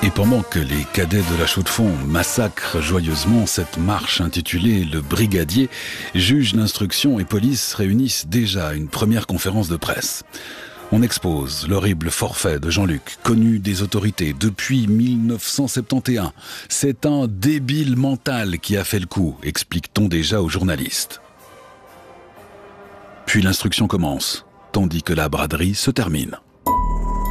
Et pendant que les cadets de la Chaux-de-Fonds massacrent joyeusement cette marche intitulée « Le Brigadier », juge d'instruction et police réunissent déjà une première conférence de presse. On expose l'horrible forfait de Jean-Luc, connu des autorités depuis 1971. C'est un débile mental qui a fait le coup, explique-t-on déjà aux journalistes. Puis l'instruction commence, tandis que la braderie se termine.